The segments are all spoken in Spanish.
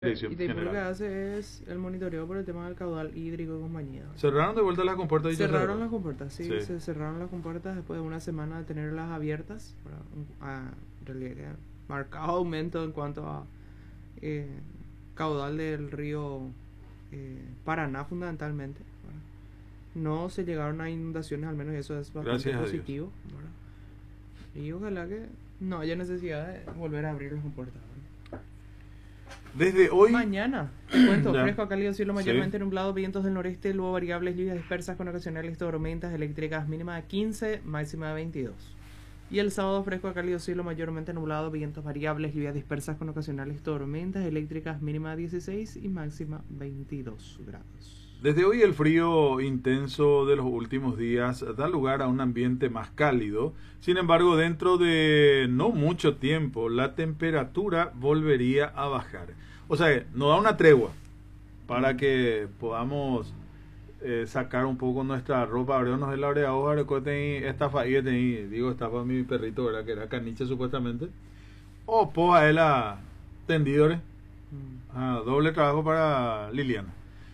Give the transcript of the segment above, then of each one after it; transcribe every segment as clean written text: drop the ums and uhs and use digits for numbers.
Edición Y Taipur lo que general. hace es el monitoreo por el tema del caudal hídrico y compañía. Cerraron de vuelta las compuertas. Cerraron las compuertas, sí, Sí. se cerraron las compuertas después de una semana de tenerlas abiertas. En realidad, marcado aumento en cuanto a eh, caudal del río Paraná, fundamentalmente. ¿Verdad? No se llegaron a inundaciones, al menos eso es bastante Gracias a positivo. ¿Verdad? Y ojalá que no haya necesidad de volver a abrir las compuertas. ¿Verdad? Desde hoy. Mañana, te cuento, Ya. fresco a cálido, cielo mayormente Sí. nublado, vientos del noreste, luego variables lluvias dispersas con ocasionales tormentas eléctricas, mínima de 15, máxima de 22. Y el sábado, fresco a cálido, cielo mayormente nublado, vientos variables, lluvias dispersas con ocasionales tormentas eléctricas, mínima de 16 y máxima 22 grados. Desde hoy el frío intenso de los últimos días da lugar a un ambiente más cálido. Sin embargo, dentro de no mucho tiempo, la temperatura volvería a bajar. O sea, nos da una tregua para que podamos sacar un poco nuestra ropa, abrirnos el abre hoja, recuerden esta faía, digo, esta para mi perrito, ¿verdad? Que era caniche supuestamente. O poa él a tendidores. Doble trabajo para Liliana.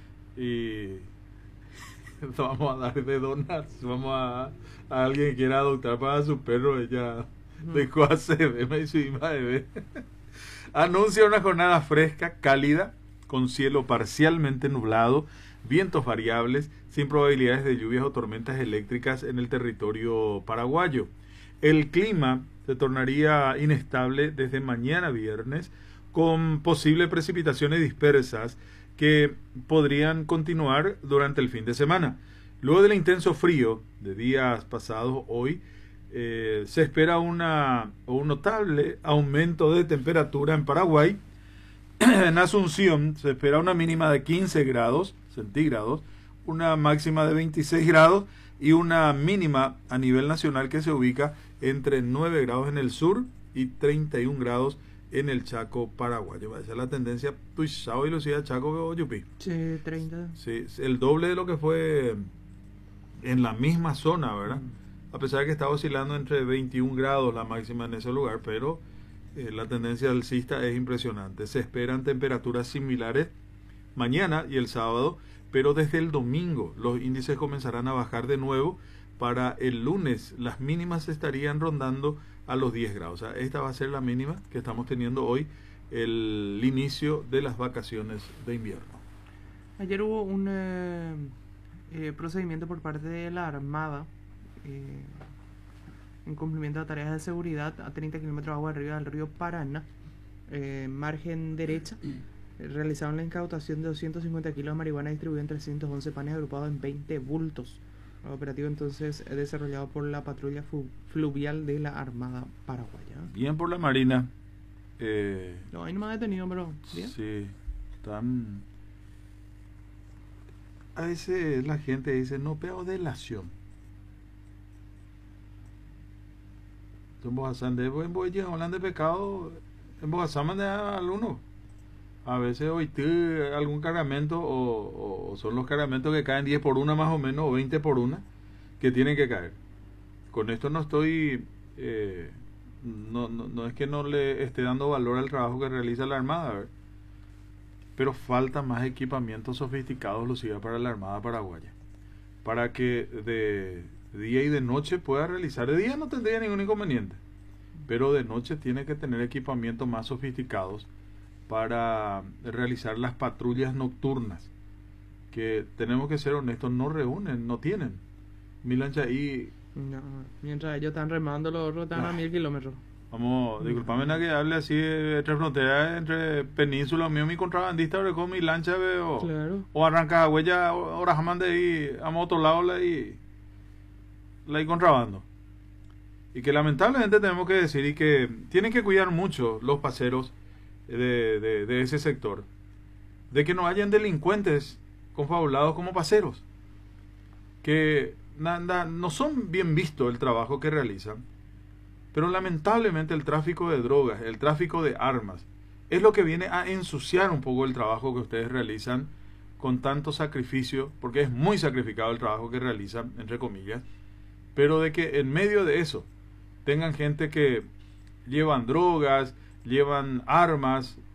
Y vamos a dar de donas, vamos a alguien que quiera adoptar para su perro. Ella dejó hacer me hizo bebé. Anuncia una jornada fresca, cálida, con cielo parcialmente nublado, vientos variables, sin probabilidades de lluvias o tormentas eléctricas en el territorio paraguayo. El clima se tornaría inestable desde mañana viernes, con posibles precipitaciones dispersas que podrían continuar durante el fin de semana. Luego del intenso frío de días pasados, hoy se espera un notable aumento de temperatura en Paraguay. En Asunción se espera una mínima de 15 grados centígrados, una máxima de 26 grados y una mínima a nivel nacional que se ubica entre 9 grados en el sur y 31 grados en el Chaco paraguayo. Va a ser la tendencia tuizao y lucía Chaco o Yupi. Sí, 30. Sí, el doble de lo que fue en la misma zona, ¿verdad? A pesar de que está oscilando entre 21 grados la máxima en ese lugar, pero la tendencia alcista es impresionante. Se esperan temperaturas similares mañana y el sábado, pero desde el domingo los índices comenzarán a bajar de nuevo. Para el lunes las mínimas estarían rondando a los 10 grados. O sea, esta va a ser la mínima que estamos teniendo hoy, el inicio de las vacaciones de invierno. Ayer hubo un procedimiento por parte de la Armada en cumplimiento de tareas de seguridad a 30 kilómetros de agua arriba del río Paraná, margen derecha. Realizaron la incautación de 250 kilos de marihuana distribuida en 311 panes agrupados en 20 bultos. El operativo entonces es desarrollado por la patrulla fluvial de la Armada paraguaya. Bien por la Marina. No hay más detenido, pero bien. Sí, están. A veces la gente dice, no, pero delación. Entonces, hablando de pecado, en Bogazán de alguno. A veces hoy algún cargamento o son los cargamentos que caen 10 por 1 más o menos o 20 por 1 que tienen que caer. Con esto no estoy no es que no le esté dando valor al trabajo que realiza la Armada, ¿verdad? Pero falta más equipamientos sofisticados, Lucía, para la Armada paraguaya, para que de día y de noche pueda realizar. De día no tendría ningún inconveniente, pero de noche tiene que tener equipamientos más sofisticados para realizar las patrullas nocturnas, que tenemos que ser honestos, no reúnen, no tienen. Milancha y no, mientras ellos están remando, los otros están a 1000 kilómetros. Vamos, disculpame que hable así entre fronteras, entre península, mío, mi contrabandista, con mi lancha, veo, claro. O arranca huella, ahora jamás de ahí, a otro lado la y contrabando. Y que lamentablemente tenemos que decir y que tienen que cuidar mucho los paseros de ese sector, de que no hayan delincuentes confabulados como paseros, que no son bien vistos el trabajo que realizan, pero lamentablemente el tráfico de drogas, el tráfico de armas, es lo que viene a ensuciar un poco el trabajo que ustedes realizan con tanto sacrificio, porque es muy sacrificado el trabajo que realizan, entre comillas, pero de que en medio de eso tengan gente que llevan drogas, llevan armas,